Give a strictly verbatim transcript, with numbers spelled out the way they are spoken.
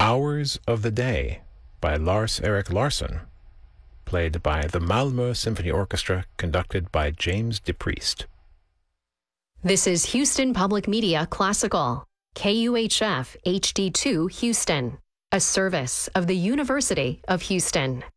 Hours of the Day by Lars Erik Larsson, played by the Malmö Symphony Orchestra, conducted by James DePriest. This is Houston Public Media Classical, K U H F H D two Houston, a service of the University of Houston.